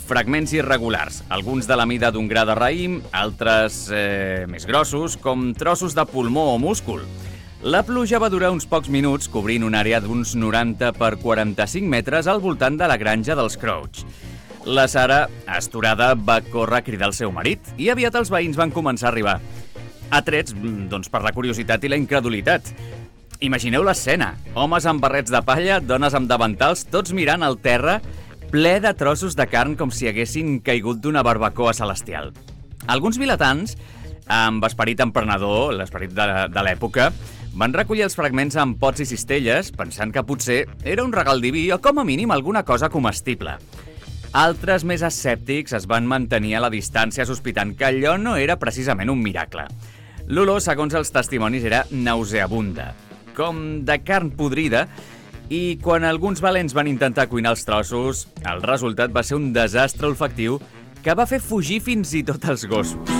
Fragments irregulars, alguns de la mida d'un gra de raïm, altres més grossos, com trossos de pulmó o múscul. La pluja va durar uns pocs minuts, cobrint una àrea d'uns 90 per 45 metres al voltant de la granja dels Crouch. La Sara, astorada, va córrer a cridar el seu marit i aviat els veïns van començar a arribar. Atrets, per la curiositat i la incredulitat. Imagineu l'escena. Homes amb barrets de palla, dones amb davantals, tots mirant al terra, ple de trossos de carn com si haguessin caigut d'una barbacoa celestial. Alguns vilatans, amb esperit emprenedor, l'esperit de l'època, van recollir els fragments amb pots i cistelles, pensant que potser era un regal diví o, com a mínim, alguna cosa comestible. Altres més escèptics es van mantenir a la distància sospitant que allò no era precisament un miracle. L'olor, segons els testimonis, era nauseabunda, com de carn podrida, i quan alguns valents van intentar cuinar els trossos, el resultat va ser un desastre olfactiu que va fer fugir fins i tot els gossos.